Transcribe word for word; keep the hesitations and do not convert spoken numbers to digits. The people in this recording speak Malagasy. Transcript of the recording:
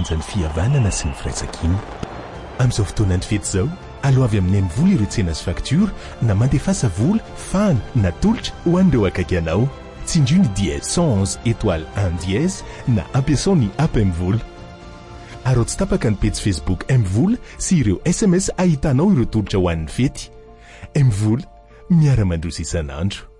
lanjany fihavanana sy ny firaisan-kina. Amin'izao fotoanany fety izao, aloha avy amin'ny M-vola ireo tsena sy faktura na mandefasa vola, fany na tolotra ho an'ireo akaiky anao. Tsinjo ny dièse cent onze étoile un dièse na ampiasao ny app M-vola. Arao tsy tapaka ny page Facebook M-vola sy ireo S M S ahitanao ireo tolotra ho an'ny fety. M-vola miara-mandroso isan'andro.